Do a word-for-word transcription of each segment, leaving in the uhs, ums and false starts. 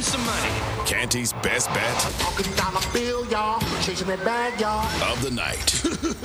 some money. Canty's best bet Talking down a bill, y'all. Chasing that bag, y'all. of the night.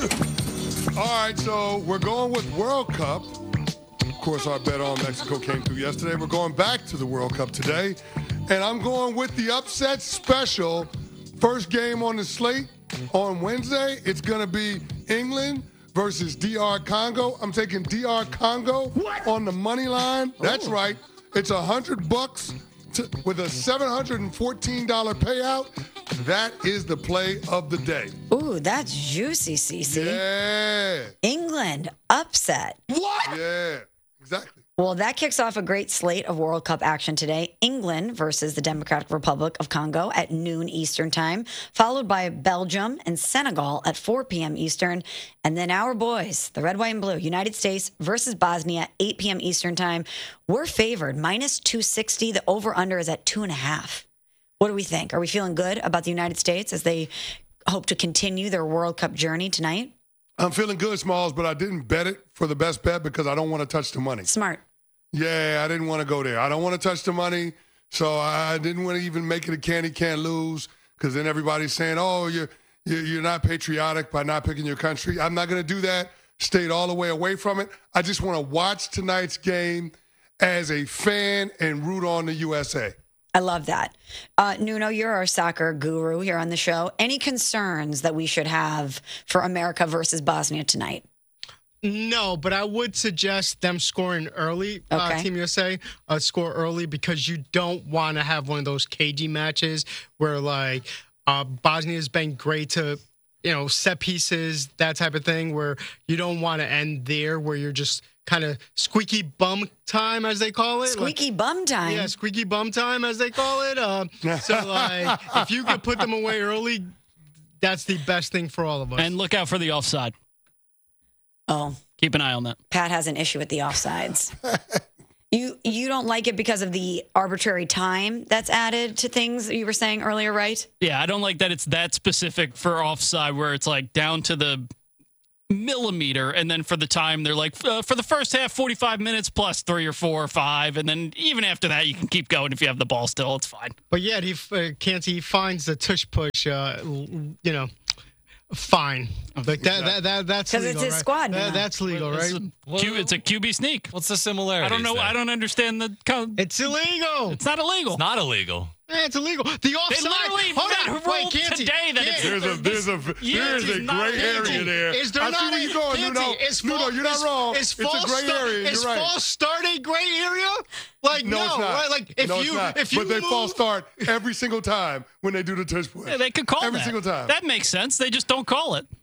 All right, so we're going with World Cup. Of course, our bet on Mexico came through yesterday. We're going back to the World Cup today. And I'm going with the upset special. First game on the slate on Wednesday. It's going to be England versus D R Congo. I'm taking D R Congo what? on the money line. That's Ooh. right. It's a hundred bucks to, with a seven hundred fourteen dollars payout. That is the play of the day. Ooh, that's juicy, Cece. Yeah. England upset. What? Yeah, exactly. Well, that kicks off a great slate of World Cup action today. England versus the Democratic Republic of Congo at noon Eastern time, followed by Belgium and Senegal at four p.m. Eastern. And then our boys, the red, white, and blue, United States versus Bosnia, eight p.m. Eastern time. We're favored, minus two sixty. The over-under is at two and a half. What do we think? Are we feeling good about the United States as they hope to continue their World Cup journey tonight? I'm feeling good, Smalls, but I didn't bet it for the best bet because I don't want to touch the money. Smart. Yeah, I didn't want to go there. I don't want to touch the money, so I didn't want to even make it a candy can't lose because then everybody's saying, oh, you're, you're not patriotic by not picking your country. I'm not going to do that. Stayed all the way away from it. I just want to watch tonight's game as a fan and root on the U S A. I love that. Uh, Nuno, you're our soccer guru here on the show. Any concerns that we should have for America versus Bosnia tonight? No, but I would suggest them scoring early, okay. uh, Team U S A, uh, score early because you don't want to have one of those cagey matches where, like, uh, Bosnia has been great to, you know, set pieces, that type of thing, where you don't want to end there where you're just kind of squeaky bum time, as they call it. Squeaky like, bum time? Yeah, squeaky bum time, as they call it. Uh, so, like, if you could put them away early, that's the best thing for all of us. And look out for the offside. Oh. Keep an eye on that. Pat has an issue with the offsides. you you don't like it because of the arbitrary time that's added to things that you were saying earlier, right? Yeah, I don't like that it's that specific for offside where it's like down to the millimeter, and then for the time they're like uh, for the first half forty-five minutes plus three or four or five, and then even after that you can keep going if you have the ball still. It's fine. But yet he uh, can't he finds the tush push, uh, you know. Fine, like that. That, that that's because it's his right? squad. That, that's legal, it's right? A Q, it's a Q B sneak. What's the similarity? I don't know. There? I don't understand the. It's illegal. It's not illegal. It's not illegal. Yeah, it's illegal. The offside. They literally Hold on, ruled wait, Canty, today that it's There's a there's a there's a gray area there. Is there I not see where a, you're going, Canty, Nuno. is Nuno, fall, you're not is, wrong. Is It's a false gray start, area. Is You're right. false start a gray area? Like no, no, it's not. right? Like if no, you it's not. if you but they move, false start every single time when they do the tush push. Yeah, they could call every that. single time. That makes sense. They just don't call it.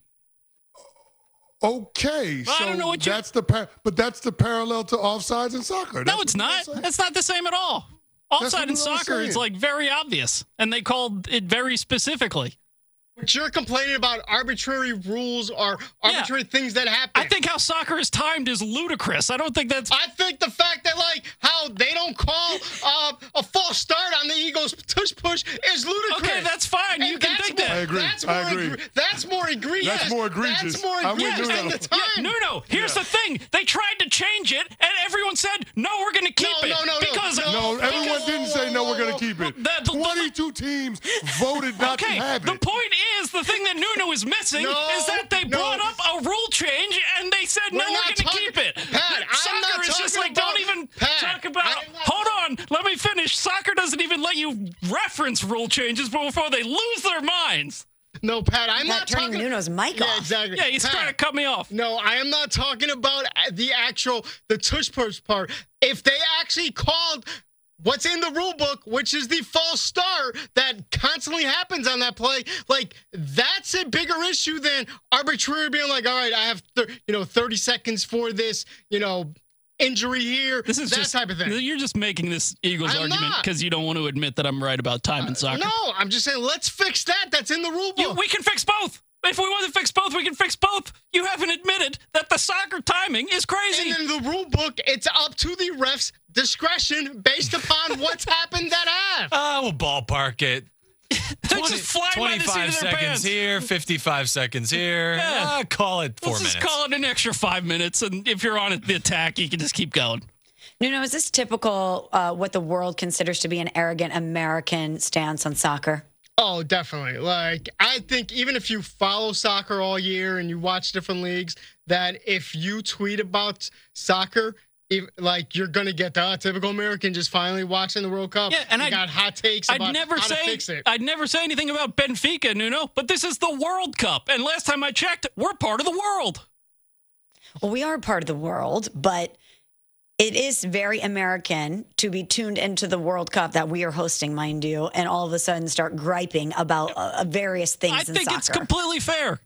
Okay, well, so I don't know what you... that's the par- but that's the parallel to offsides in soccer. That's no, it's not. That's not the same at all. Offside in soccer is like very obvious, and they called it very specifically. But you're complaining about arbitrary rules or arbitrary yeah. things that happen. I think how soccer is timed is ludicrous. I don't think that's... I think the fact that, like, how they don't call uh, a false start on the Eagles' tush push is ludicrous. Okay, that's fine. And you can think that. I agree. That's more I agree. Egre- that's more egregious. That's more egregious. That's more I'm with egregious than Nuno. the time. Yeah, Nuno, here's Yeah. the thing. They tried to change it, and everyone said, no, we're going to keep No, it. no, no, no. because No, No, everyone didn't say no. We're going to keep it. The- the- the- Twenty-two teams voted not okay, to have the it. point is, the thing that Nuno is missing No, is that they no. brought up a rule change, and they said, no, We're we're, not going to talking- keep it. Pat, I'm Soccer not is just talking like, don't about- even Pat, talk about... I'm not- Hold on, let me finish. Soccer doesn't even let you reference rule changes before they lose their minds. No, Pat, I'm Pat not turning talking... Nuno's mic yeah, off. exactly. Yeah, he's Pat, trying to cut me off. No, I am not talking about the actual, the tush push part. If they actually called what's in the rule book, which is the false start that constantly happens on that play, like, that's a bigger issue than arbitrary being like, all right, I have, th- you know, thirty seconds for this, you know, injury here, This is that just, type of thing. You're just making this Eagles I'm argument not. because you don't want to admit that I'm right about time in soccer. No, I'm just saying, let's fix that. That's in the rule book. You, we can fix both. If we want to fix both, we can fix both. You haven't admitted that the soccer timing is crazy. And in the rule book, it's up to the ref's discretion based upon what's happened that half. Ah, we'll ballpark it. They're just flying by the seat twenty-five of their seconds pants. here, fifty-five seconds here. Yeah. Ah, call it four Let's minutes. just call it an extra five minutes, and if you're on the attack, you can just keep going. Nuno, is this typical uh, what the world considers to be an arrogant American stance on soccer? Oh, definitely. Like, I think even if you follow soccer all year and you watch different leagues, that if you tweet about soccer, if, like, you're going to get the uh, typical American just finally watching the World Cup. Yeah, and I got hot takes I'd about never how say, to fix it. I'd never say anything about Benfica, Nuno, but this is the World Cup. And last time I checked, we're part of the world. Well, we are part of the world, but it is very American to be tuned into the World Cup that we are hosting, mind you, and all of a sudden start griping about uh, various things I in think soccer. it's completely fair.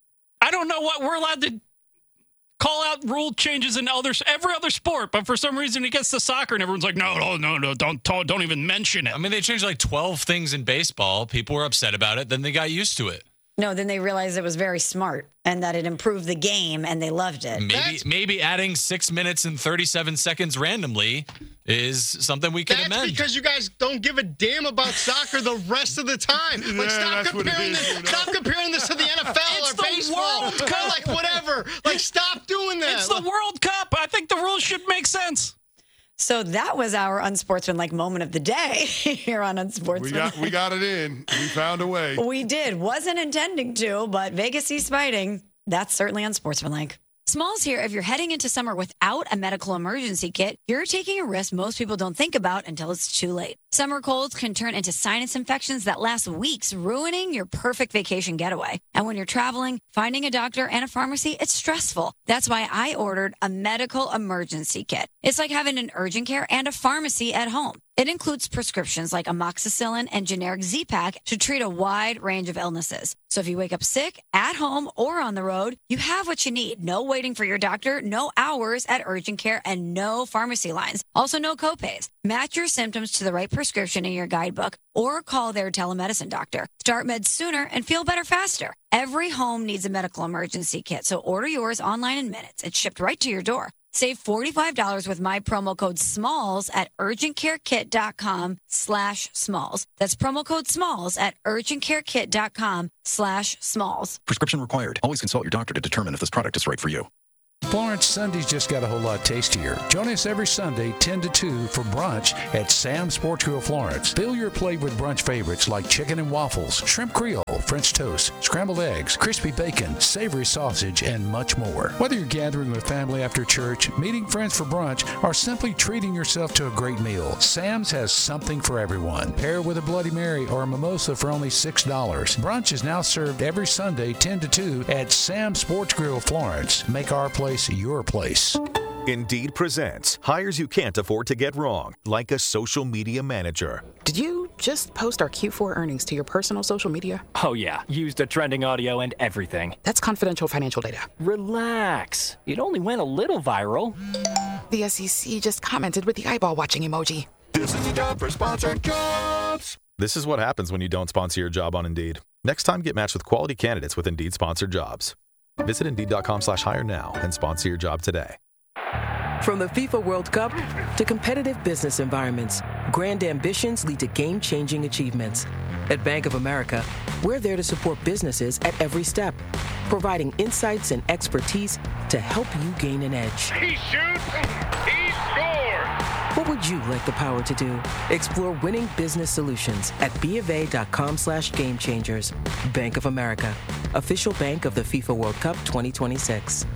I don't know what we're allowed to call out rule changes in other every other sport, but for some reason it gets to soccer and everyone's like, no, no, no, no, don't don't, don't even mention it. I mean, they changed like twelve things in baseball. People were upset about it. Then they got used to it. No, then they realized it was very smart and that it improved the game and they loved it. Maybe That's- maybe adding six minutes and thirty-seven seconds randomly is something we could That's amend. because you guys don't give a damn about soccer the rest of the time. Like, Yeah, stop that's what it comparing is, this. you know? Stop comparing this to the N F L It's or the baseball World or Cup. like whatever. Like, stop doing that. It's the World Cup. I think the rules should make sense. So that was our unsportsmanlike moment of the day here on We Unsportsmanlike. got we got it in. We found a way. We did. Wasn't intending to, but Vegas East Fighting, that's certainly unsportsmanlike. Smalls here. If you're heading into summer without a medical emergency kit, you're taking a risk most people don't think about until it's too late. Summer colds can turn into sinus infections that last weeks, ruining your perfect vacation getaway. And when you're traveling, finding a doctor and a pharmacy, it's stressful. That's why I ordered a medical emergency kit. It's like having an urgent care and a pharmacy at home. It includes prescriptions like amoxicillin and generic Z-Pak to treat a wide range of illnesses. So if you wake up sick, at home, or on the road, you have what you need. No waiting for your doctor, no hours at urgent care, and no pharmacy lines. Also, no copays. Match your symptoms to the right prescription in your guidebook or call their telemedicine doctor. Start meds sooner and feel better faster. Every home needs a medical emergency kit, so order yours online in minutes. It's shipped right to your door. Save forty-five dollars with my promo code SMALLS at urgentcarekit.com slash SMALLS. That's promo code SMALLS at urgentcarekit.com slash SMALLS. Prescription required. Always consult your doctor to determine if this product is right for you. Florence Sundays just got a whole lot tastier. Join us every Sunday, ten to two, for brunch at Sam's Sports Grill Florence. Fill your plate with brunch favorites like chicken and waffles, shrimp creole, French toast, scrambled eggs, crispy bacon, savory sausage, and much more. Whether you're gathering with family after church, meeting friends for brunch, or simply treating yourself to a great meal, Sam's has something for everyone. Pair with a Bloody Mary or a mimosa for only six dollars. Brunch is now served every Sunday, ten to two, at Sam's Sports Grill Florence. Make our place your place. Indeed presents hires you can't afford to get wrong, like a social media manager. Did you just post our Q four earnings to your personal social media? Oh, yeah. Used the trending audio and everything. That's confidential financial data. Relax. It only went a little viral. The S E C just commented with the eyeball watching emoji. This is the time for sponsored jobs. This is what happens when you don't sponsor your job on Indeed. Next time, get matched with quality candidates with Indeed sponsored jobs. Visit Indeed.com slash hire now and sponsor your job today. From the FIFA World Cup to competitive business environments, grand ambitions lead to game-changing achievements. At Bank of America, we're there to support businesses at every step, providing insights and expertise to help you gain an edge. He shoots, he scores! What would you like the power to do? Explore winning business solutions at BofA.com slash game changers. Bank of America, official bank of the FIFA World Cup twenty twenty-six.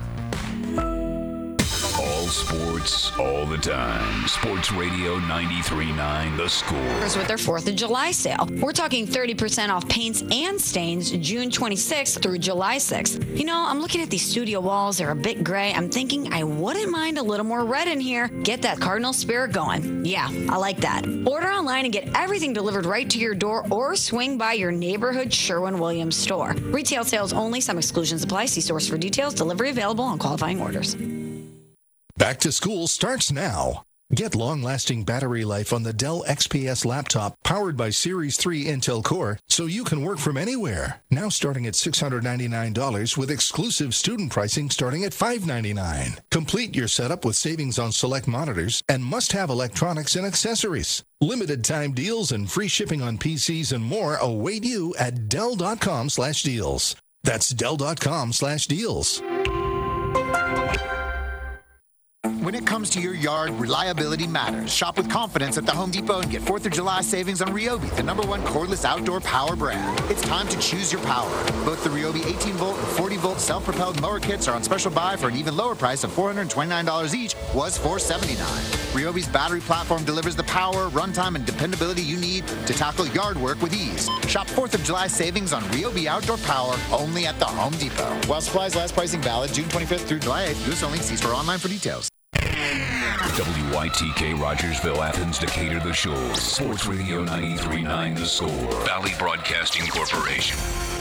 All sports, all the time. Sports Radio ninety-three point nine, The Score. With their fourth of July sale. We're talking thirty percent off paints and stains June twenty-sixth through July sixth. You know, I'm looking at these studio walls. They're a bit gray. I'm thinking I wouldn't mind a little more red in here. Get that Cardinal spirit going. Yeah, I like that. Order online and get everything delivered right to your door or swing by your neighborhood Sherwin-Williams store. Retail sales only. Some exclusions apply. See stores for details. Delivery available on qualifying orders. Back to school starts now. Get long-lasting battery life on the Dell X P S laptop powered by Series three Intel Core so you can work from anywhere. Now starting at six hundred ninety-nine dollars with exclusive student pricing starting at five hundred ninety-nine dollars. Complete your setup with savings on select monitors and must-have electronics and accessories. Limited time deals and free shipping on P Cs and more await you at Dell.com slash deals. That's Dell.com slash deals. When it comes to your yard, reliability matters. Shop with confidence at the Home Depot and get fourth of July savings on Ryobi, the number one cordless outdoor power brand. It's time to choose your power. Both the Ryobi eighteen volt and forty volt self-propelled mower kits are on special buy for an even lower price of four hundred twenty-nine dollars each, was four hundred seventy-nine dollars. Ryobi's battery platform delivers the power, runtime, and dependability you need to tackle yard work with ease. Shop fourth of July savings on Ryobi outdoor power only at the Home Depot. While supplies last, pricing valid June twenty-fifth through July eighth. U S only. See store online for details. W Y T K Rogersville, Athens, Decatur, The Shoals. Sports Radio ninety-three point nine The Score. Valley Broadcasting Corporation.